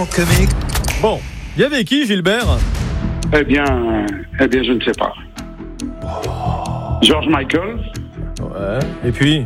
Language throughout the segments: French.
comique. Bon, il y avait qui, Gilbert ? Eh bien, je ne sais pas. George Michael. Ouais. Et puis,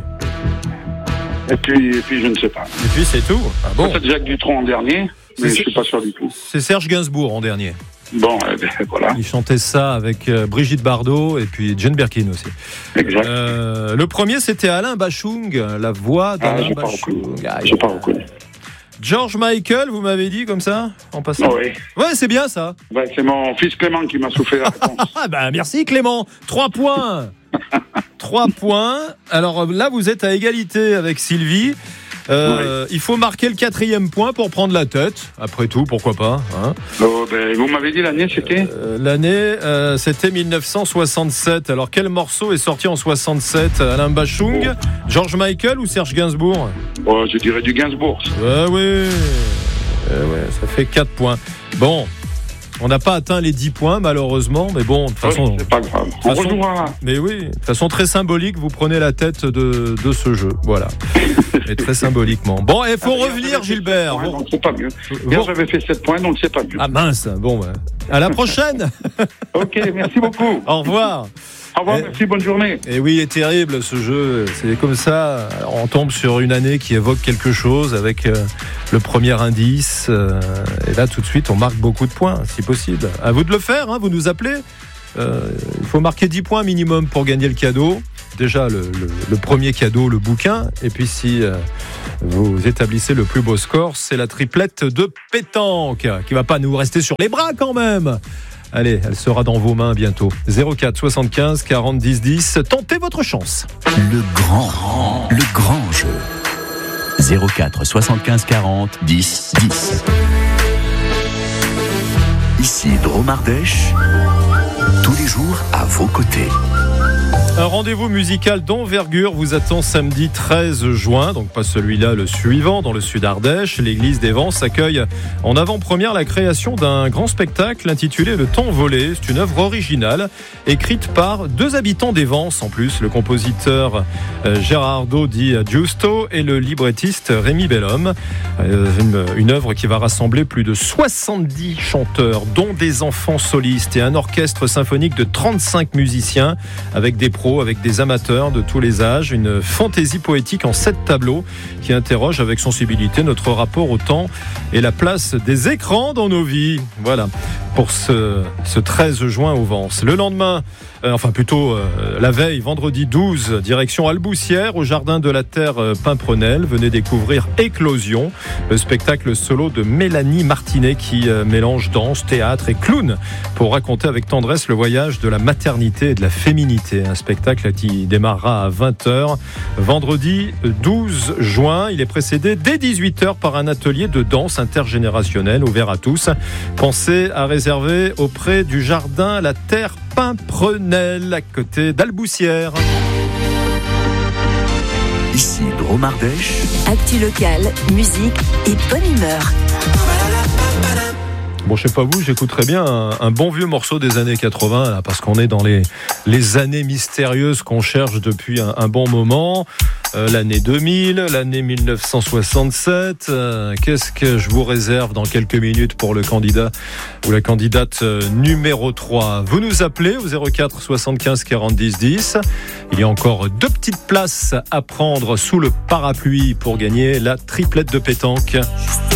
je ne sais pas. Et puis c'est tout. Ah bon ? Peut-être Jacques Dutronc en dernier, mais je suis pas sûr du tout. C'est Serge Gainsbourg en dernier. Bon, voilà. Il chantait ça avec Brigitte Bardot et puis Jane Birkin aussi. Exact. Le premier, c'était Alain Bachung, la voix d'Alain Bachung. J'ai pas reconnu. George Michael, vous m'avez dit comme ça, en passant. Oui. Ouais, c'est bien ça. Ben, c'est mon fils Clément qui m'a soufflé la réponse. Ah bah merci Clément, 3 points. 3 points. Alors là, vous êtes à égalité avec Sylvie. Il faut marquer le 4e point pour prendre la tête. Après tout, pourquoi pas, hein. Vous m'avez dit l'année, c'était L'année, c'était 1967. Alors, quel morceau est sorti en 67 ? Alain Bachung, George Michael ou Serge Gainsbourg ? Je dirais du Gainsbourg. Oui. Ça fait 4 points. Bon, on n'a pas atteint les 10 points, malheureusement. Mais bon, de toute façon... c'est pas grave. On rejouera. Mais oui, de toute façon, très symbolique, vous prenez la tête de ce jeu. Voilà. Et très symboliquement. Bon, il faut revenir, Gilbert. Donc c'est pas mieux. Hier, j'avais fait 7 points, donc c'est pas mieux. Ah mince, bon, à la prochaine. Ok, merci beaucoup. Au revoir. Au revoir, merci, bonne journée. Et oui, il est terrible ce jeu. C'est comme ça, on tombe sur une année qui évoque quelque chose avec le premier indice. Et là, tout de suite, on marque beaucoup de points, si possible. À vous de le faire, hein, vous nous appelez. Il faut marquer 10 points minimum pour gagner le cadeau. Déjà, le premier cadeau, le bouquin. Et puis, si vous établissez le plus beau score, c'est la triplette de pétanque, qui va pas nous rester sur les bras quand même. Allez, elle sera dans vos mains bientôt. 04 75 40 10 10. Tentez votre chance. Le grand jeu. 04 75 40 10 10. Ici Dromardèche, tous les jours à vos côtés. Un rendez-vous musical d'envergure vous attend samedi 13 juin, donc pas celui-là, le suivant, dans le sud Ardèche. L'église des Vents s'accueille en avant-première la création d'un grand spectacle intitulé Le Temps volé. C'est une œuvre originale, écrite par 2 habitants des Vents en plus, le compositeur Gerardo Di Giusto et le librettiste Rémi Bellhomme. Une œuvre qui va rassembler plus de 70 chanteurs, dont des enfants solistes et un orchestre symphonique de 35 musiciens, avec des pros, avec des amateurs de tous les âges, une fantaisie poétique en 7 tableaux qui interroge avec sensibilité notre rapport au temps et la place des écrans dans nos vies. Voilà, pour ce 13 juin au Vence. Le lendemain, la veille, vendredi 12, direction Alboussière, au Jardin de la Terre Pimprenel. Venez découvrir Éclosion, le spectacle solo de Mélanie Martinet qui mélange danse, théâtre et clown pour raconter avec tendresse le voyage de la maternité et de la féminité. Un spectacle qui démarrera à 20h vendredi 12 juin. Il est précédé dès 18h par un atelier de danse intergénérationnel ouvert à tous. Pensez à réserver auprès du Jardin La Terre Pimprenel à côté d'Alboussière. Ici Dromardèche. Actu locale, musique et bonne humeur. Bon, je sais pas vous, j'écouterais bien un bon vieux morceau des années 80, là, parce qu'on est dans les années mystérieuses qu'on cherche depuis un bon moment. L'année 2000, l'année 1967. Qu'est-ce que je vous réserve dans quelques minutes pour le candidat ou la candidate numéro 3 ? Vous nous appelez au 04 75 40 10 10. Il y a encore 2 petites places à prendre sous le parapluie pour gagner la triplette de pétanque.